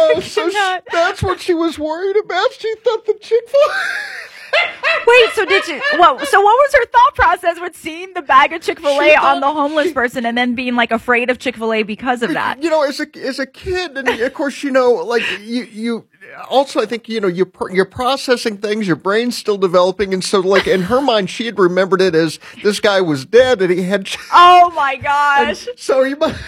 cannot. That's what she was worried about. She thought the Chick-fil-A. Wait, so did you? Well, so what was her thought process with seeing the bag of Chick-fil-A on the homeless person and then being like afraid of Chick-fil-A because of that? As a kid, and of course, like you also, I think, you're processing things, your brain's still developing. And so like in her mind, she had remembered it as this guy was dead and he had. Oh my gosh. So you might.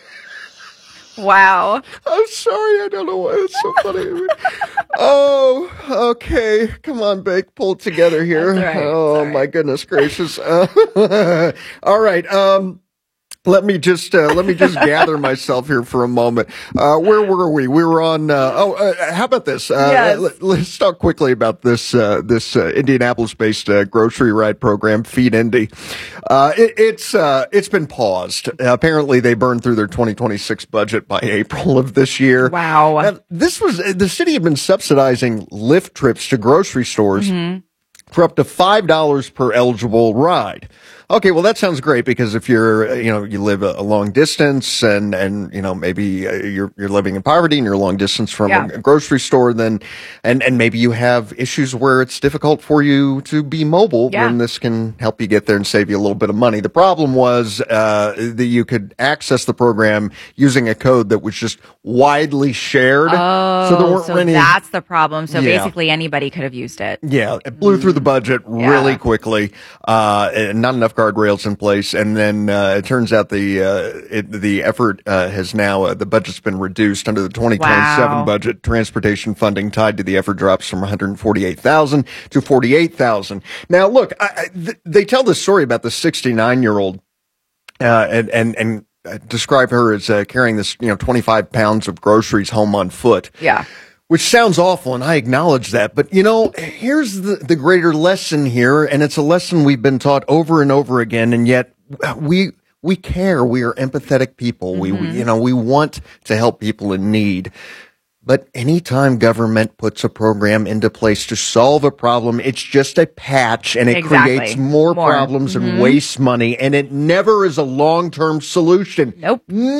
Wow. I'm sorry. I don't know why it's so funny. Oh, okay. Come on, Bake. Pull it together here. That's all right. Oh, my goodness gracious. All right. Let me just gather myself here for a moment. Where were we? We were on, how about this? Yes. Let's talk quickly about this Indianapolis-based, grocery ride program, Feed Indy. It's been paused. Apparently they burned through their 2026 budget by April of this year. Wow. The city had been subsidizing Lyft trips to grocery stores for up to $5 per eligible ride. Okay, well, that sounds great because if you're, you live a long distance and maybe you're living in poverty and you're a long distance from a grocery store, then, and maybe you have issues where it's difficult for you to be mobile, then this can help you get there and save you a little bit of money. The problem was, that you could access the program using a code that was just widely shared. Oh, so that's the problem. So basically anybody could have used it. Yeah, it blew through the budget really quickly. And not enough guardrails in place, and then it turns out the effort has now the budget's been reduced under the 2027 budget. Transportation funding tied to the effort drops from 148,000 to 48,000. Now, look, they tell this story about the 69-year-old and describe her as carrying this 25 pounds of groceries home on foot. Yeah. Which sounds awful, and I acknowledge that. But, here's the greater lesson here, and it's a lesson we've been taught over and over again, and yet we care. We are empathetic people. We want to help people in need. But anytime government puts a program into place to solve a problem, it's just a patch, and it creates more problems and wastes money, and it never is a long-term solution. Nope.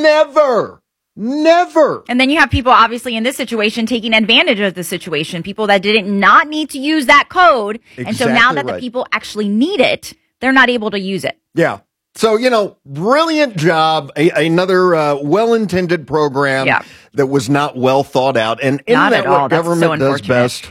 Never. And then you have people obviously in this situation taking advantage of the situation, people that did not need to use that code. Exactly. And so now that the people actually need it, they're not able to use it. Yeah. So, brilliant job. Another well-intended program that was not well thought out. And isn't that what government does best?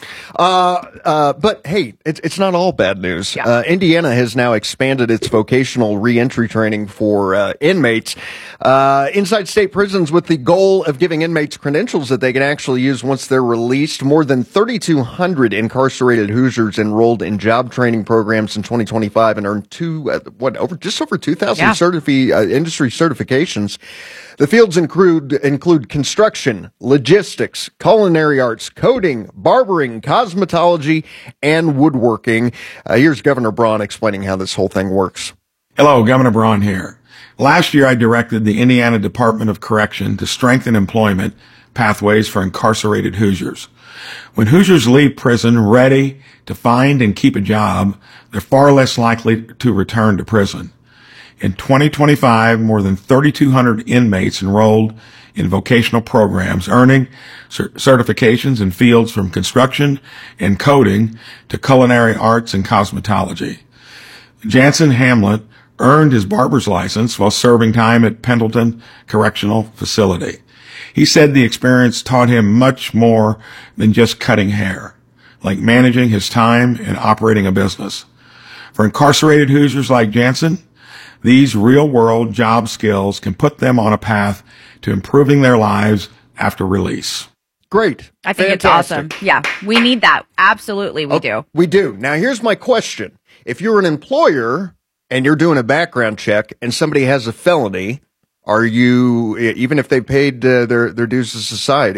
But hey, it's not all bad news. Yeah. Indiana has now expanded its vocational reentry training for inmates inside state prisons with the goal of giving inmates credentials that they can actually use once they're released. More than 3,200 incarcerated Hoosiers enrolled in job training programs in 2025 and earned just over 2,000 industry certifications. The fields include construction, logistics, culinary arts, coding, barbering, cosmetology, and woodworking. Here's Governor Braun explaining how this whole thing works. Hello, Governor Braun here. Last year, I directed the Indiana Department of Correction to strengthen employment pathways for incarcerated Hoosiers. When Hoosiers leave prison ready to find and keep a job, they're far less likely to return to prison. In 2025, more than 3,200 inmates enrolled in vocational programs, earning certifications in fields from construction and coding to culinary arts and cosmetology. Jansen Hamlet earned his barber's license while serving time at Pendleton Correctional Facility. He said the experience taught him much more than just cutting hair, like managing his time and operating a business. For incarcerated Hoosiers like Jansen, these real-world job skills can put them on a path to improving their lives after release. Great. I think it's awesome. Yeah, we need that. Absolutely, we do. We do. Now, here's my question. If you're an employer and you're doing a background check and somebody has a felony, are you, even if they paid their dues to society,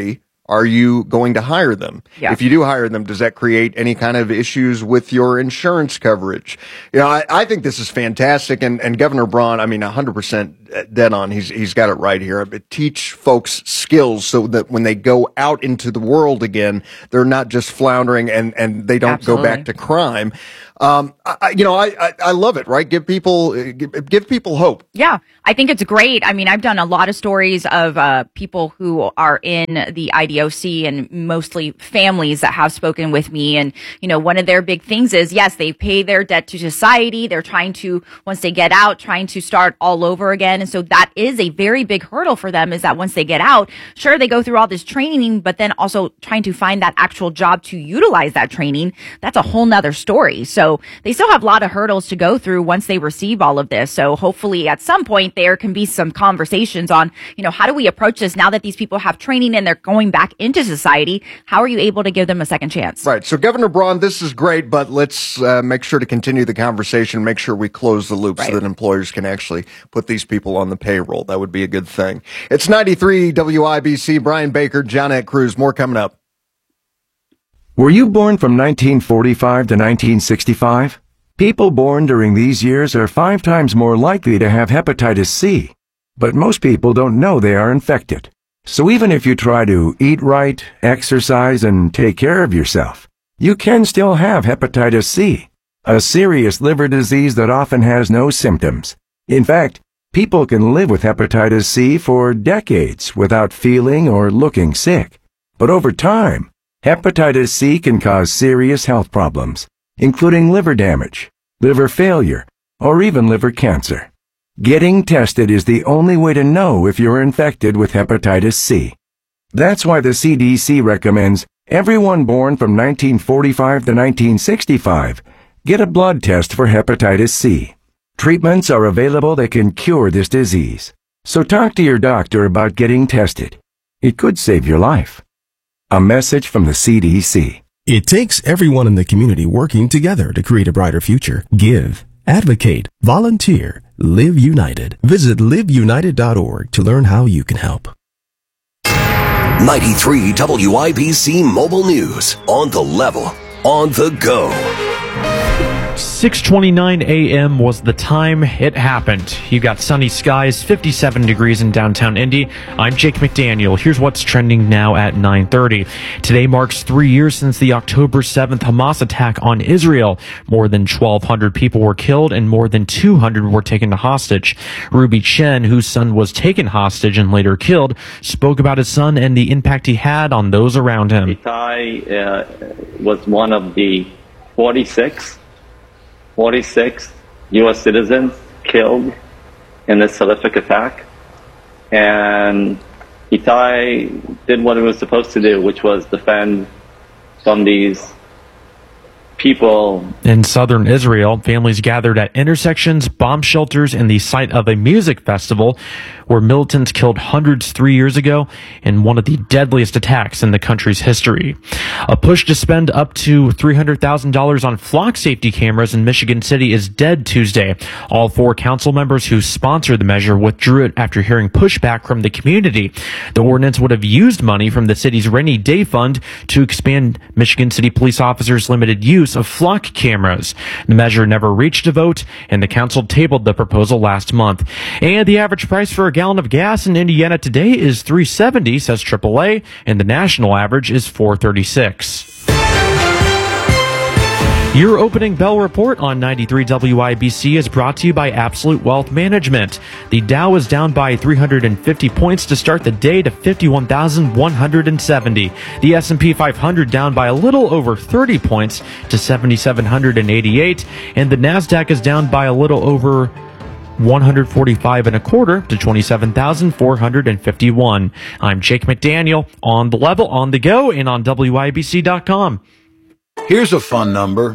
are you going to hire them? Yeah. If you do hire them, does that create any kind of issues with your insurance coverage? You know, I think this is fantastic. And Governor Braun, I mean, 100% dead on. He's got it right here. But teach folks skills so that when they go out into the world again, they're not just floundering and they don't Absolutely. go back to crime. I love it, right? Give people hope. Yeah, I think it's great. I mean, I've done a lot of stories of people who are in the IDOC and mostly families that have spoken with me. And, you know, one of their big things is, yes, they pay their debt to society. They're trying to, once they get out, trying to start all over again. And so that is a very big hurdle for them, is that once they get out, sure, they go through all this training, but then also trying to find that actual job to utilize that training. That's a whole nother story. So they still have a lot of hurdles to go through once they receive all of this. So hopefully at some point there can be some conversations on, you know, how do we approach this now that these people have training and they're going back into society? How are you able to give them a second chance? Right. So Governor Braun, this is great, but let's make sure to continue the conversation, make sure we close the loop so that employers can actually put these people on the payroll. That would be a good thing. It's 93 WIBC, Brian Baker, Johnette Cruz. More coming up. Were you born from 1945 to 1965? People born during these years are 5 times more likely to have hepatitis C. But most people don't know they are infected. So even if you try to eat right, exercise, and take care of yourself, you can still have hepatitis C, a serious liver disease that often has no symptoms. In fact, people can live with hepatitis C for decades without feeling or looking sick. But over time, hepatitis C can cause serious health problems, including liver damage, liver failure, or even liver cancer. Getting tested is the only way to know if you're infected with hepatitis C. That's why the CDC recommends everyone born from 1945 to 1965 get a blood test for hepatitis C. Treatments are available that can cure this disease. So talk to your doctor about getting tested. It could save your life. A message from the CDC. It takes everyone in the community working together to create a brighter future. Give, advocate, volunteer, Live United. Visit liveunited.org to learn how you can help. 93 WIBC Mobile News. On the level, on the go. 6:29 a.m. was the time it happened. You got sunny skies, 57 degrees in downtown Indy. I'm Jake McDaniel. Here's what's trending now at 9:30. Today marks 3 years since the October 7th Hamas attack on Israel. More than 1,200 people were killed and more than 200 were taken hostage. Ruby Chen, whose son was taken hostage and later killed, spoke about his son and the impact he had on those around him. Itai was one of the 46 U.S. citizens killed in this horrific attack. And Itai did what he was supposed to do, which was defend from these people. In southern Israel, families gathered at intersections, bomb shelters, and the site of a music festival where militants killed hundreds 3 years ago in one of the deadliest attacks in the country's history. A push to spend up to $300,000 on flock safety cameras in Michigan City is dead Tuesday. All 4 council members who sponsored the measure withdrew it after hearing pushback from the community. The ordinance would have used money from the city's rainy day fund to expand Michigan City police officers' limited use of flock cameras. The measure never reached a vote, and the council tabled the proposal last month. And the average price for a gallon of gas in Indiana today is $3.70, says AAA, and the national average is $4.36. Your opening bell report on 93 WIBC is brought to you by Absolute Wealth Management. The Dow is down by 350 points to start the day to 51,170. The S&P 500 down by a little over 30 points to 7,788. And the NASDAQ is down by a little over 145 and a quarter to 27,451. I'm Jake McDaniel, on the level, on the go, and on WIBC.com. Here's a fun number,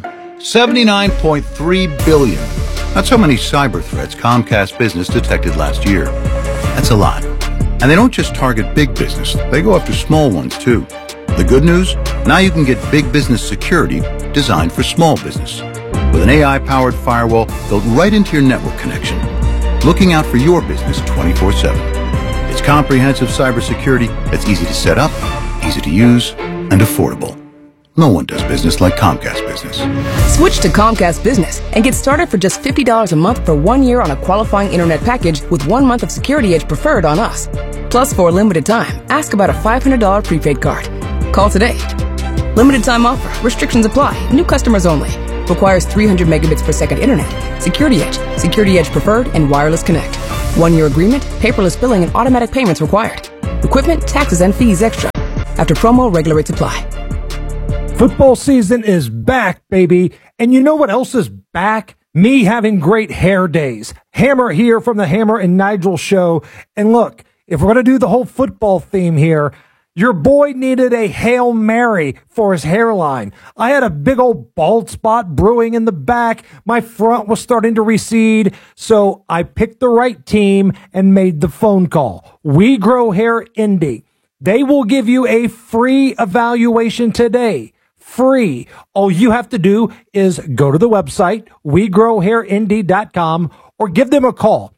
79.3 billion. That's how many cyber threats Comcast Business detected last year. That's a lot. And they don't just target big business, they go after small ones too. The good news? Now you can get big business security designed for small business. With an AI-powered firewall built right into your network connection, looking out for your business 24/7. It's comprehensive cybersecurity that's easy to set up, easy to use, and affordable. No one does business like Comcast Business. Switch to Comcast Business and get started for just $50 a month for 1 year on a qualifying internet package with 1 month of Security Edge Preferred on us. Plus, for a limited time, ask about a $500 prepaid card. Call today. Limited time offer. Restrictions apply. New customers only. Requires 300 megabits per second internet. Security Edge, Security Edge Preferred, and Wireless Connect. 1 year agreement, paperless billing, and automatic payments required. Equipment, taxes, and fees extra. After promo, regular rates apply. Football season is back, baby. And you know what else is back? Me having great hair days. Hammer here from the Hammer and Nigel show. And look, if we're going to do the whole football theme here, your boy needed a Hail Mary for his hairline. I had a big old bald spot brewing in the back. My front was starting to recede. So I picked the right team and made the phone call. We Grow Hair Indy. They will give you a free evaluation today. Free. All you have to do is go to the website, wegrowhairindy.com, or give them a call,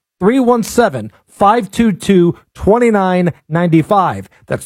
317-522-2995. That's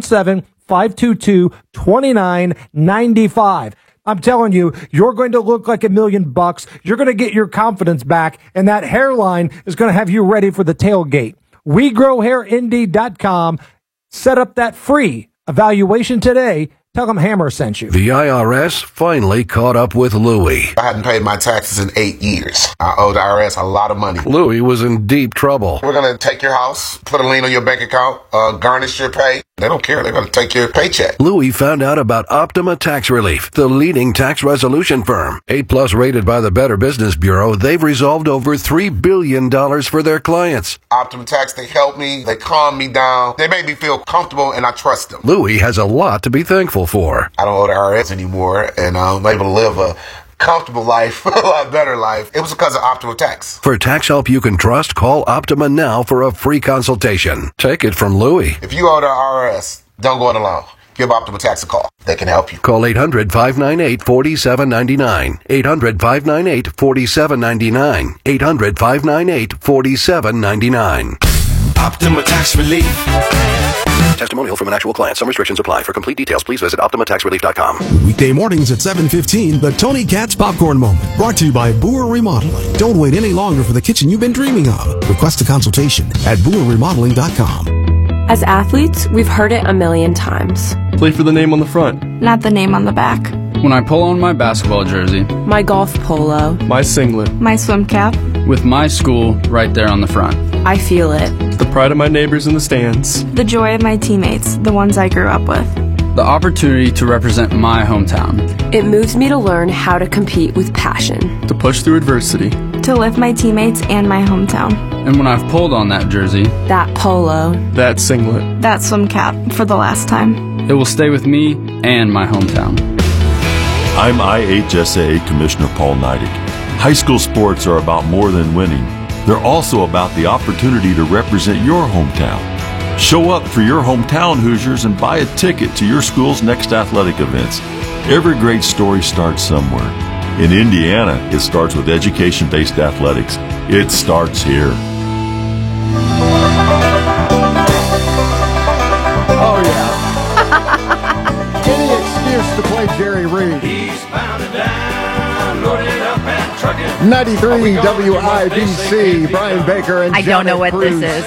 317-522-2995. I'm telling you, you're going to look like $1 million. You're going to get your confidence back, and that hairline is going to have you ready for the tailgate. wegrowhairindy.com. Set up that free evaluation today. Tell them Hammer sent you. The IRS finally caught up with Louie. I hadn't paid my taxes in 8 years. I owed the IRS a lot of money. Louie was in deep trouble. We're going to take your house, put a lien on your bank account, garnish your pay. They don't care. They're going to take your paycheck. Louie found out about Optima Tax Relief, the leading tax resolution firm. A+ rated by the Better Business Bureau, they've resolved over $3 billion for their clients. Optima Tax, they help me. They calm me down. They make me feel comfortable, and I trust them. Louie has a lot to be thankful for. I don't owe the IRS anymore, and I'm able to live a comfortable life, a lot better life. It was because of Optima Tax. For tax help you can trust, call Optima now for a free consultation. Take it from Louie. If you owe the IRS, don't go it alone. Give Optima Tax a call. They can help you. Call 800-598-4799. 800-598-4799. 800-598-4799. Optima Tax Relief. Testimonial from an actual client. Some restrictions apply. For complete details, please visit OptimaTaxRelief.com. Weekday mornings at 7:15, the Tony Katz Popcorn Moment. Brought to you by Boer Remodeling. Don't wait any longer for the kitchen you've been dreaming of. Request a consultation at BoerRemodeling.com. As athletes, we've heard it a million times. Play for the name on the front, not the name on the back. When I pull on my basketball jersey, my golf polo, my singlet, my swim cap, with my school right there on the front, I feel it. The pride of my neighbors in the stands, the joy of my teammates, the ones I grew up with, the opportunity to represent my hometown. It moves me to learn how to compete with passion, to push through adversity, to lift my teammates and my hometown. And when I've pulled on that jersey, that polo, that singlet, that swim cap for the last time, it will stay with me and my hometown. I'm IHSA Commissioner Paul Neidig. High school sports are about more than winning. They're also about the opportunity to represent your hometown. Show up for your hometown Hoosiers and buy a ticket to your school's next athletic events. Every great story starts somewhere. In Indiana, it starts with education-based athletics. It starts here. Oh, yeah. Any excuse to play Jerry Reed. 93 WIBC, Brian Baker and I don't know what Cruz. this is.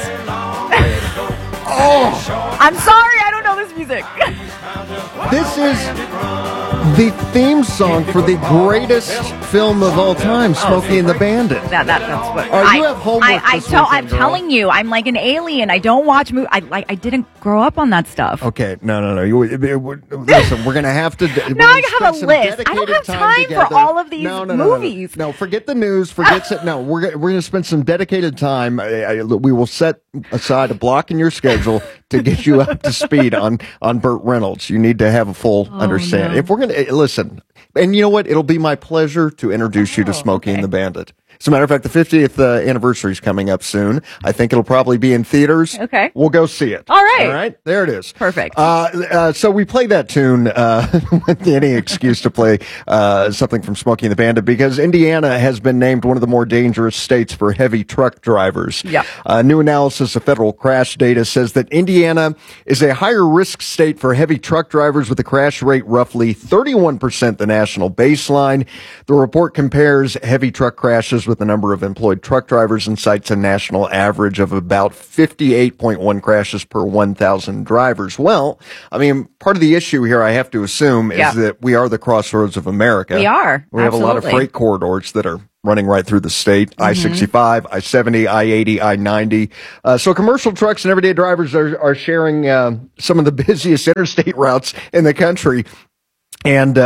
Oh, I'm sorry, I don't know this music. this is the theme song for the greatest film of all time, Smokey and the Bandit. That's what. You have homework this I'm weekend, girl. telling you, I'm like an alien. I don't watch movies. I didn't grow up on that stuff. Okay, no. Listen, we're gonna have to. Now I have a list. I don't have time for all of these movies. No, forget the news. Forget it. No, we're gonna spend some dedicated time. We will set aside a block in your schedule to get you up to speed on Burt Reynolds. You need to have a full understanding. No. If we're gonna listen, and you know what, it'll be my pleasure to introduce you to Smokey and the Bandit. As a matter of fact, the 50th anniversary is coming up soon. I think it'll probably be in theaters. Okay. We'll go see it. All right. All right. There it is. Perfect. So we play that tune with any excuse to play something from Smokey and the Bandit because Indiana has been named one of the more dangerous states for heavy truck drivers. Yeah. New analysis of federal crash data says that Indiana is a higher risk state for heavy truck drivers with a crash rate roughly 31% the national baseline. The report compares heavy truck crashes with the number of employed truck drivers and cites a national average of about 58.1 crashes per 1,000 drivers. Well, I mean, part of the issue here, I have to assume, is that we are the crossroads of America. We are. We have a lot of freight corridors that are running right through the state. I-65, I-70, I-80, I-90. So commercial trucks and everyday drivers are sharing some of the busiest interstate routes in the country. And,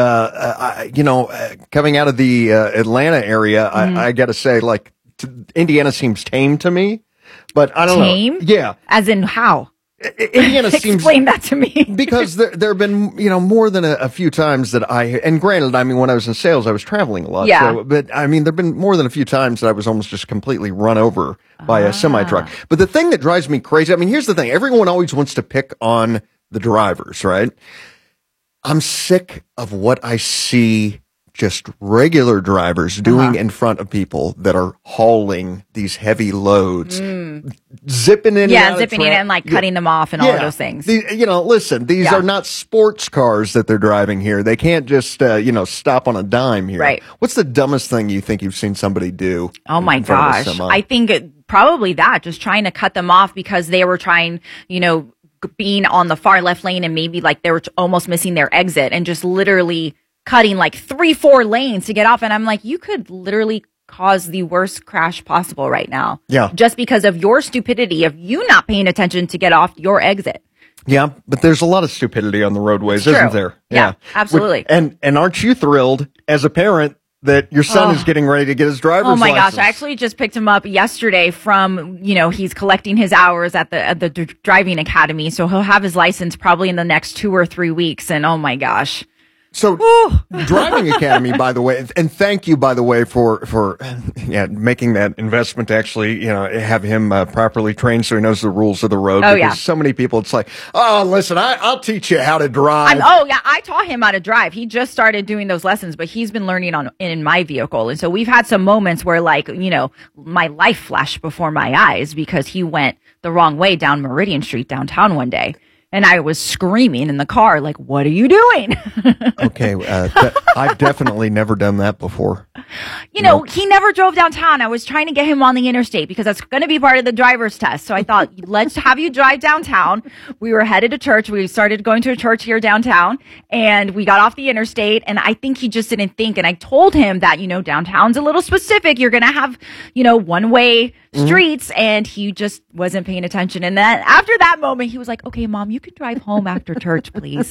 coming out of the Atlanta area, I got to say, like, Indiana seems tame to me. But I don't know. Tame? Yeah. As in how? Indiana seems... Explain that to me. Because there have been, more than a few times that and granted, I mean, when I was in sales, I was traveling a lot. Yeah. So, but I mean, there have been more than a few times that I was almost just completely run over by a semi-truck. But the thing that drives me crazy, I mean, here's the thing. Everyone always wants to pick on the drivers, right? I'm sick of what I see just regular drivers doing in front of people that are hauling these heavy loads, zipping in zipping in and like cutting them off and all of those things. Listen, these are not sports cars that they're driving here. They can't just, stop on a dime here. Right. What's the dumbest thing you think you've seen somebody do? Oh my gosh. I think probably that, just trying to cut them off because they were trying, being on the far left lane and maybe like they were almost missing their exit and just literally cutting like 3-4 lanes to get off. And I'm like, you could literally cause the worst crash possible right now. Yeah. Just because of your stupidity, of you not paying attention to get off your exit. Yeah, but there's a lot of stupidity on the roadways, isn't there? Yeah, absolutely. And aren't you thrilled as a parent that your son is getting ready to get his driver's license? Oh my gosh, I actually just picked him up yesterday from, he's collecting his hours at the driving academy. So he'll have his license probably in the next 2 or 3 weeks. And oh my gosh. So driving academy, by the way, and thank you, by the way, for making that investment to actually, have him properly trained so he knows the rules of the road. Oh, because so many people, it's like, oh, listen, I'll teach you how to drive. I taught him how to drive. He just started doing those lessons, but he's been learning in my vehicle. And so we've had some moments where my life flashed before my eyes because he went the wrong way down Meridian Street downtown one day. And I was screaming in the car, like, what are you doing? Okay. I've definitely never done that before. He never drove downtown. I was trying to get him on the interstate because that's going to be part of the driver's test. So I thought, let's have you drive downtown. We were headed to church. We started going to a church here downtown and we got off the interstate. And I think he just didn't think. And I told him that, downtown's a little specific. You're going to have, one-way streets. And he just wasn't paying attention. And then after that moment, he was like, okay, Mom, you can drive home after church, please.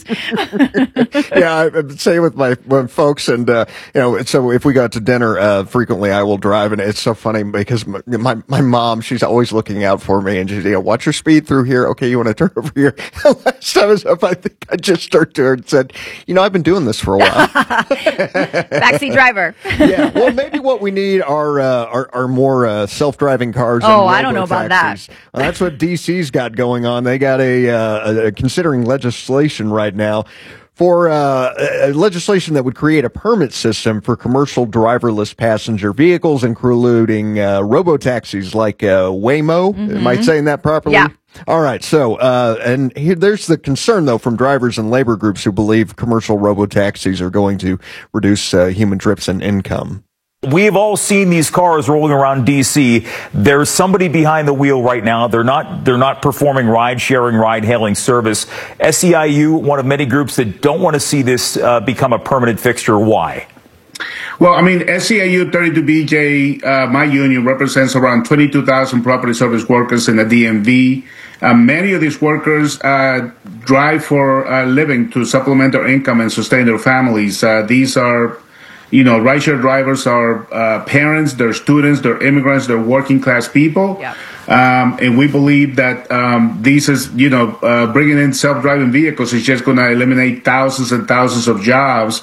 Yeah, I'm saying with my folks, and so if we go out to dinner, frequently I will drive, and it's so funny because my mom, she's always looking out for me, and she's watch your speed through here. Okay, you want to turn over here? Last time I was up, I think I just turned to her and said, I've been doing this for a while. Backseat driver. Yeah, well, maybe what we need are more self-driving cars. Oh, I don't know about that. Well, that's what DC's got going on. They got considering legislation right now for legislation that would create a permit system for commercial driverless passenger vehicles, including robo-taxis like Waymo. Am I saying that properly? Yeah. All right. So, and here, there's the concern, though, from drivers and labor groups who believe commercial robo-taxis are going to reduce human trips and income. We've all seen these cars rolling around DC. There's somebody behind the wheel right now. They're not performing ride-sharing, ride-hailing service. SEIU, one of many groups that don't want to see this become a permanent fixture. Why? Well, I mean, SEIU 32BJ, my union, represents around 22,000 property service workers in the DMV. Many of these workers drive for a living to supplement their income and sustain their families. These are rideshare drivers are parents, they're students, they're immigrants, they're working class people. Yep. And we believe that these is, bringing in self-driving vehicles is just going to eliminate thousands and thousands of jobs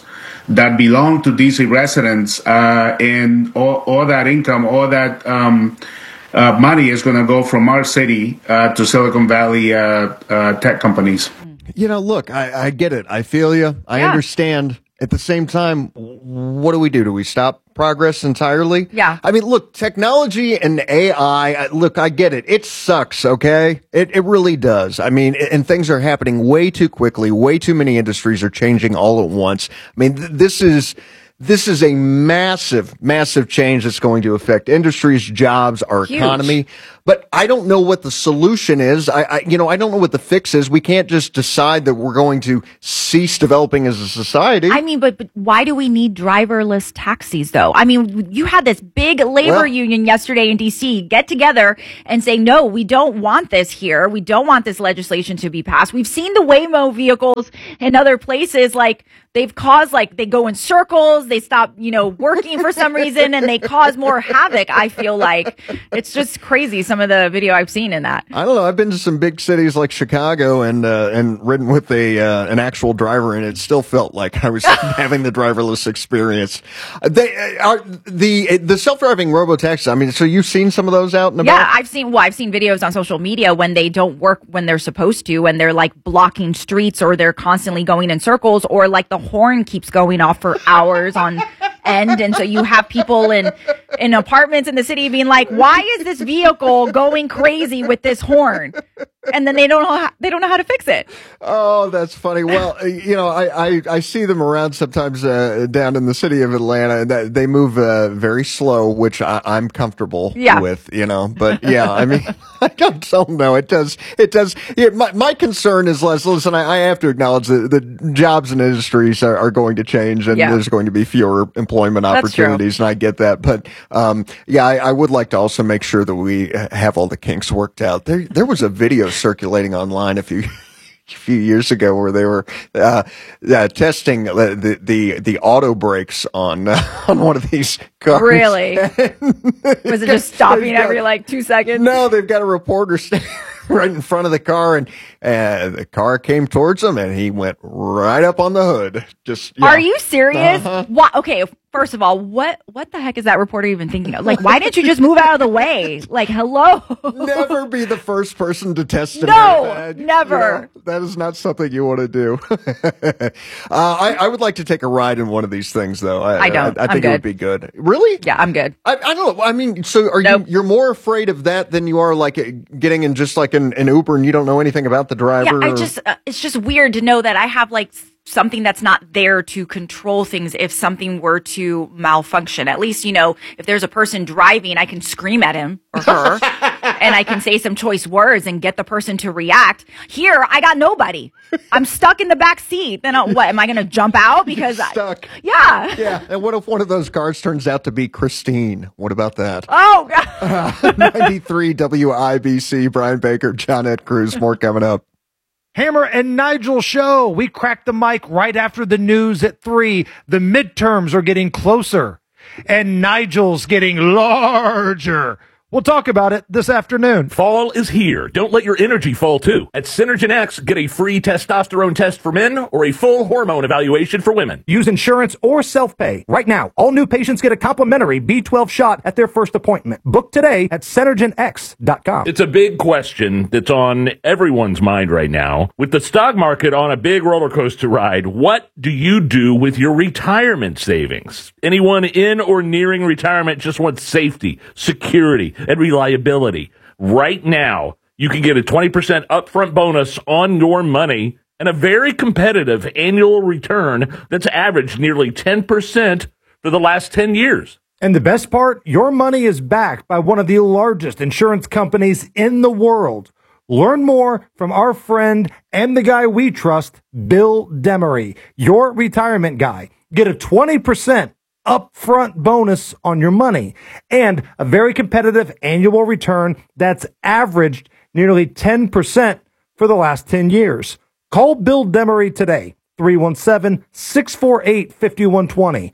that belong to DC residents, and all that income, all that money is going to go from our city to Silicon Valley tech companies. You know, look, I get it. I feel you. I understand. At the same time, what do? Do we stop progress entirely? Yeah. I mean, look, technology and AI, look, I get it. It sucks, okay? It really does. I mean, and things are happening way too quickly. Way too many industries are changing all at once. I mean, this is a massive, massive change that's going to affect industries, jobs, our economy. But I don't know what the solution is. I don't know what the fix is. We can't just decide that we're going to cease developing as a society. I mean, but why do we need driverless taxis, though? I mean, you had this big labor union yesterday in D.C. get together and say, no, we don't want this here. We don't want this legislation to be passed. We've seen the Waymo vehicles in other places, like they've caused, like they go in circles, they stop, working for some reason, and they cause more havoc. I feel like it's just crazy. Some of the video I've seen in that. I don't know. I've been to some big cities like Chicago and ridden with an actual driver, and it still felt like I was having the driverless experience. The self-driving robotaxis. I mean, so you've seen some of those out and about? Yeah, I've seen videos on social media when they don't work when they're supposed to, and they're like blocking streets, or they're constantly going in circles, or like the horn keeps going off for hours on end. And so you have people in apartments in the city being like, why is this vehicle going crazy with this horn? And then they don't know how to fix it. Oh, that's funny. Well, I see them around sometimes down in the city of Atlanta. They move very slow, which I'm comfortable with. But yeah, I mean, I don't know. It does. Yeah, my concern is less. Listen, I have to acknowledge that the jobs and industries are going to change, and there's going to be fewer employment opportunities, and I get that. But I would like to also make sure that we have all the kinks worked out. There was a video circulating online a few years ago where they were testing the auto brakes on one of these cars. Really? Was it just stopping every like 2 seconds? No, they've got a reporter standing right in front of the car, and the car came towards him, and he went right up on the hood. Are you serious? Why? Okay, first of all, what the heck is that reporter even thinking of? Like, why didn't you just move out of the way? Like, hello? Never be the first person to test an No, airbag. never. That is not something you want to do. I would like to take a ride in one of these things, though. I don't. I think it would be good. Really? Yeah, I'm good. I don't know. I mean, so you're more afraid of that than you are like getting in just like an Uber and you don't know anything about the driver? Yeah, it's just weird to know that I have like something that's not there to control things if something were to malfunction. At least, if there's a person driving, I can scream at him or her and I can say some choice words and get the person to react. Here, I got nobody. I'm stuck in the back seat. Then what? Am I going to jump out because stuck? Yeah. Yeah. And what if one of those cars turns out to be Christine? What about that? Oh, God. 93 WIBC, Brian Baker, John Ed Cruz. More coming up. Hammer and Nigel show. We cracked the mic right after the news at 3. The midterms are getting closer, and Nigel's getting larger. We'll talk about it this afternoon. Fall is here. Don't let your energy fall, too. At Synergen X, get a free testosterone test for men or a full hormone evaluation for women. Use insurance or self-pay. Right now, all new patients get a complimentary B12 shot at their first appointment. Book today at SynergenX.com. It's a big question that's on everyone's mind right now. With the stock market on a big roller coaster ride, what do you do with your retirement savings? Anyone in or nearing retirement just wants safety, security, and reliability. Right now, you can get a 20% upfront bonus on your money and a very competitive annual return that's averaged nearly 10% for the last 10 years. And the best part, your money is backed by one of the largest insurance companies in the world. Learn more from our friend and the guy we trust, Bill Demery, your retirement guy. Get a 20% upfront bonus on your money and a very competitive annual return that's averaged nearly 10% for the last 10 years. Call Bill Demery today, 317-648-5120,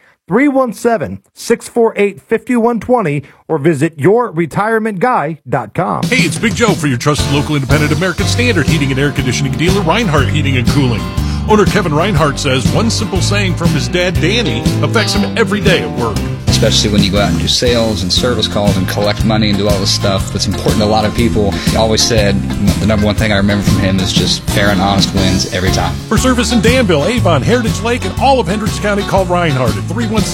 317-648-5120, or visit yourretirementguy.com. Hey, it's Big Joe for your trusted local independent American Standard heating and air conditioning dealer, Reinhardt Heating and Cooling. Owner Kevin Reinhardt says one simple saying from his dad, Danny, affects him every day at work. Especially when you go out and do sales and service calls and collect money and do all this stuff that's important to a lot of people. He always said the number one thing I remember from him is just fair and honest wins every time. For service in Danville, Avon, Heritage Lake, and all of Hendricks County, call Reinhardt at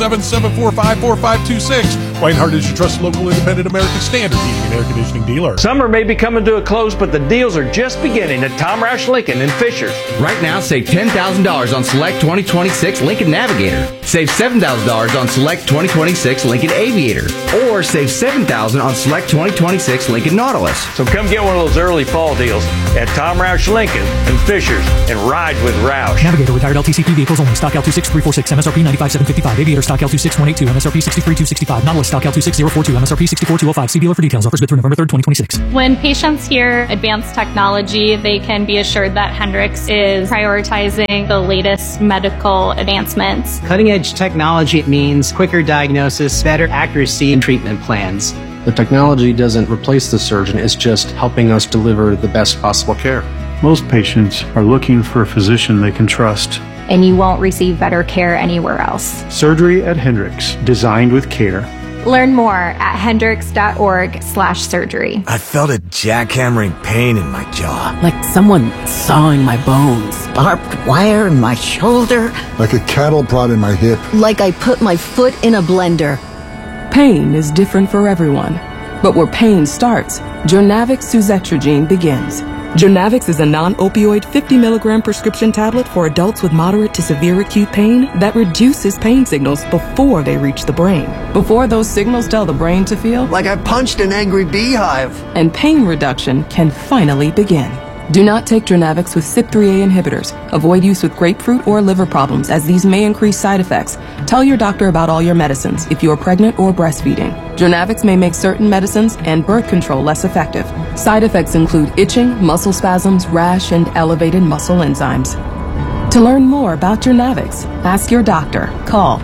317-745-4526. Reinhardt is your trusted local independent American Standard heating and air conditioning dealer. Summer may be coming to a close, but the deals are just beginning at Tom Roush Lincoln in Fishers. Right now, save $10,000 on select 2026 Lincoln Navigator. Save $7,000 on select 2026 Lincoln Aviator. Or save $7,000 on select 2026 Lincoln Nautilus. So come get one of those early fall deals at Tom Roush Lincoln in Fishers and ride with Roush. Navigator retired LTCP vehicles only. Stock L26346, MSRP 95,755. Aviator stock L26182, MSRP 63265. Nautilus stock L26042, MSRP 64205. See dealer for details. Offers good through November 3rd, 2026. When patients hear advanced technology, they can be assured that Hendricks is prioritizing the latest medical advancements. Cutting-edge technology means quicker diagnosis, better accuracy in treatment plans. The technology doesn't replace the surgeon, it's just helping us deliver the best possible care. Most patients are looking for a physician they can trust. And you won't receive better care anywhere else. Surgery at Hendricks, designed with care. Learn more at hendricks.org/surgery. I felt a jackhammering pain in my jaw. Like someone sawing my bones. Barbed wire in my shoulder. Like a cattle prod in my hip. Like I put my foot in a blender. Pain is different for everyone. But where pain starts, Jornavix suzetrigine begins. Jornavix is a non-opioid 50-milligram prescription tablet for adults with moderate to severe acute pain that reduces pain signals before they reach the brain. Before those signals tell the brain to feel like I punched an angry beehive. And pain reduction can finally begin. Do not take Jornavix with CYP3A inhibitors. Avoid use with grapefruit or liver problems, as these may increase side effects. Tell your doctor about all your medicines if you are pregnant or breastfeeding. Jornavix may make certain medicines and birth control less effective. Side effects include itching, muscle spasms, rash, and elevated muscle enzymes. To learn more about Jornavix, ask your doctor. Call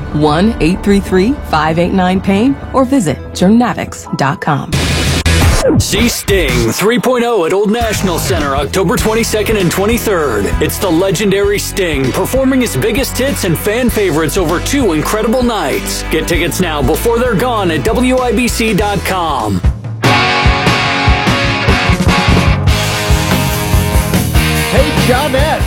1-833-589-PAIN or visit jornavix.com. See Sting 3.0 at Old National Center October 22nd and 23rd. It's the legendary Sting performing his biggest hits and fan favorites over 2 incredible nights. Get tickets now before they're gone at WIBC.com. Hey, Johnette.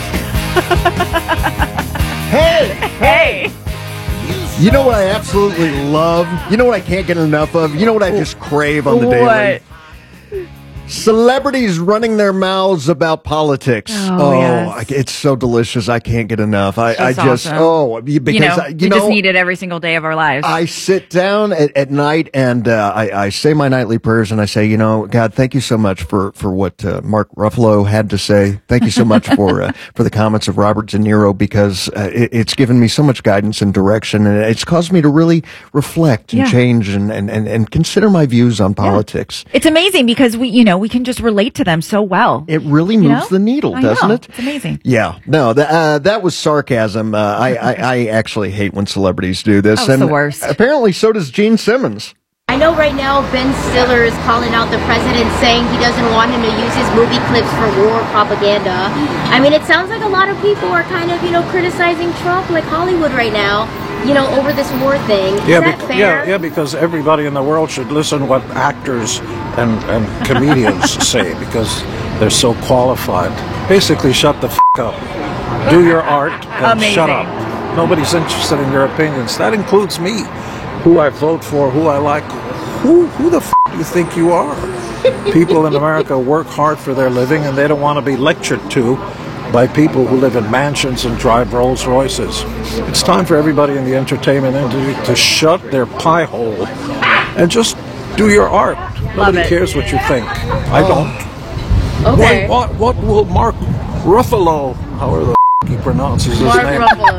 Hey. You know what I absolutely love? You know what I can't get enough of? You know what I just crave on the daily? Celebrities running their mouths about politics. Yes. It's so delicious. I can't get enough. Because we just need it every single day of our lives. I sit down at night and I say my nightly prayers and I say, God, thank you so much for what Mark Ruffalo had to say. Thank you so much for the comments of Robert De Niro, because it's given me so much guidance and direction, and it's caused me to really reflect and change and consider my views on politics. It's amazing because we can just relate to them so well. It really moves the needle, doesn't it? It's amazing. Yeah. No, that was sarcasm. I actually hate when celebrities do this. That's the worst. Apparently so does Gene Simmons. I know right now Ben Stiller is calling out the president, saying he doesn't want him to use his movie clips for war propaganda. I mean, it sounds like a lot of people are kind of, criticizing Trump, like Hollywood right now, over this war thing. Is that fair? Yeah, because everybody in the world should listen to what actors and comedians say, because they're so qualified. Basically, shut the up. Do your art and shut up. Nobody's interested in your opinions. That includes me. Who I vote for, who I like. Who the do you think you are? People in America work hard for their living, and they don't want to be lectured to by people who live in mansions and drive Rolls Royces. It's time for everybody in the entertainment industry to shut their pie hole and just do your art. Nobody cares what you think. I don't. Okay. What will Mark Ruffalo, however the he pronounces his name?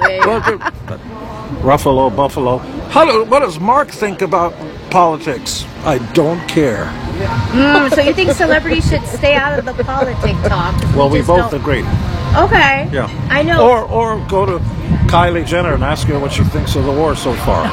Ruffalo, Buffalo. What does Mark think about politics? I don't care. So you think celebrities should stay out of the politic talk? Well, we both agree. Okay. Yeah. I know. Or go to Kylie Jenner and ask her what she thinks of the war so far.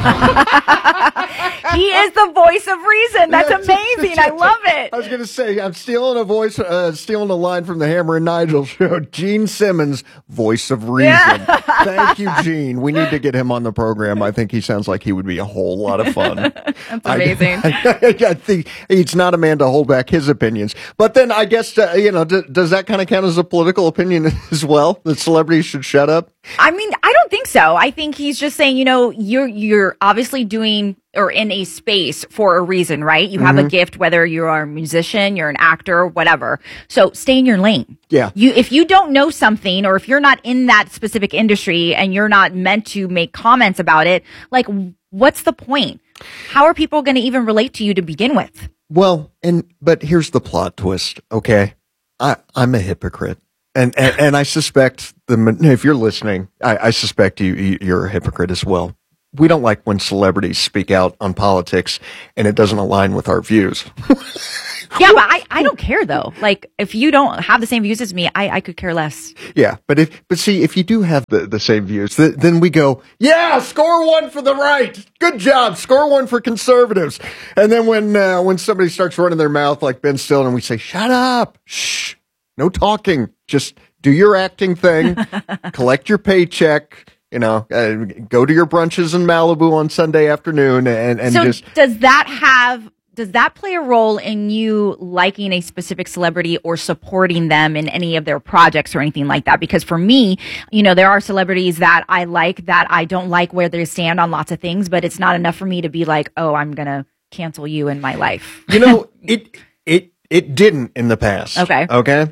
He is the voice of reason. That's amazing. I love it. I was going to say, I'm stealing a line from the Hammer and Nigel show. Gene Simmons, voice of reason. Yeah. Thank you, Gene. We need to get him on the program. I think he sounds like he would be a whole lot of fun. That's amazing. I think he's not a man to hold back his opinions. But then I guess, does that kind of count as a political opinion as well? That celebrities should shut up? I mean, I don't think so. I think he's just saying, you're obviously doing or in a space for a reason, right? You have a gift, whether you are a musician, you're an actor, whatever. So stay in your lane. Yeah. If you don't know something, or if you're not in that specific industry and you're not meant to make comments about it, like, what's the point? How are people going to even relate to you to begin with? Well, but here's the plot twist. Okay. I'm a hypocrite. And I suspect if you're listening, I suspect you're a hypocrite as well. We don't like when celebrities speak out on politics and it doesn't align with our views. Yeah, but I don't care though. Like, if you don't have the same views as me, I could care less. Yeah, but see, if you do have the same views, then we go, yeah, score one for the right. Good job. Score one for conservatives. And then when somebody starts running their mouth like Ben Stiller and we say, shut up. Shh. No talking. Just do your acting thing. Collect your paycheck. Go to your brunches in Malibu on Sunday afternoon and so just. Does that play a role in you liking a specific celebrity or supporting them in any of their projects or anything like that? Because for me, there are celebrities that I like that I don't like where they stand on lots of things, but it's not enough for me to be like, oh, I'm going to cancel you in my life. It didn't in the past. Okay. Okay.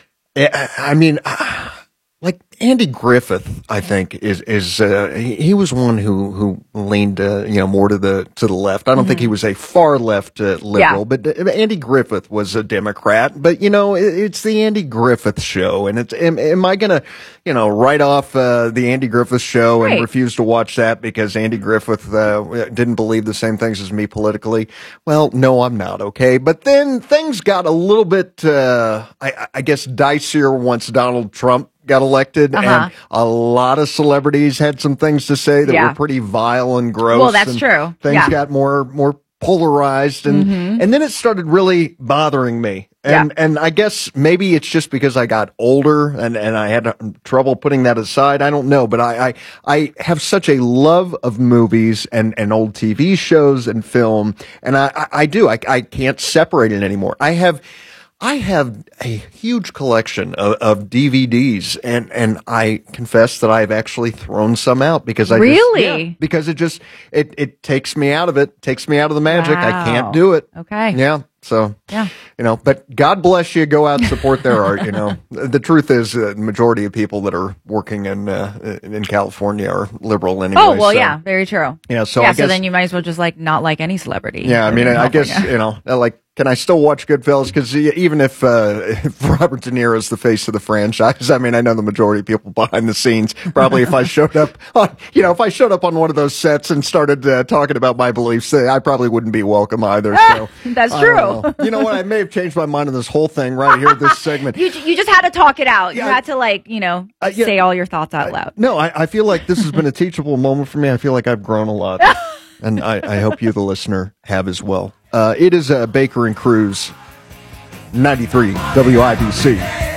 I mean, like Andy Griffith, I think is he was one who leaned more to the left. I don't think he was a far left liberal, but Andy Griffith was a Democrat. But it's the Andy Griffith show, and am I gonna write off the Andy Griffith show and refuse to watch that because Andy Griffith didn't believe the same things as me politically? Well, no, I'm not. Okay, but then things got a little bit, I guess, dicier once Donald Trump got elected, and a lot of celebrities had some things to say that were pretty vile and gross. Well, that's true. Things got more polarized, and then it started really bothering me. And I guess maybe it's just because I got older and I had trouble putting that aside. I don't know, but I have such a love of movies and old TV shows and film, and I can't separate it anymore. I have a huge collection of DVDs, and I confess that I've actually thrown some out because it takes me out of it, takes me out of the magic. Wow. I can't do it. Okay. Yeah. So, but God bless you. Go out and support their art. The truth is the majority of people that are working in California are liberal anyway. Oh, well, yeah, very true. Yeah. So so then you might as well just not like any celebrity. Yeah. I mean, I guess, can I still watch Goodfellas? Because even if Robert De Niro is the face of the franchise, I mean, I know the majority of people behind the scenes. Probably if I showed up on one of those sets and started talking about my beliefs, I probably wouldn't be welcome either. So that's true. You know what? I may have changed my mind on this whole thing right here, this segment. You just had to talk it out. You had to say all your thoughts out loud. No, I feel like this has been a teachable moment for me. I feel like I've grown a lot. And I hope you, the listener, have as well. It is Baker and Cruz, 93 WIBC.